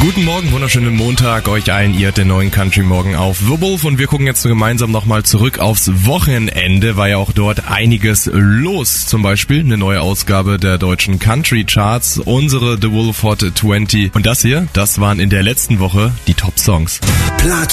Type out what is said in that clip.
Guten Morgen, wunderschönen Montag euch allen. Ihr hört den neuen Country Morgen auf The Wolf und wir gucken jetzt gemeinsam nochmal zurück aufs Wochenende. War ja auch dort einiges los. Zum Beispiel eine neue Ausgabe der deutschen Country Charts, unsere The Wolf Hot 20. Und das hier, das waren in der letzten Woche die Top Songs. Platz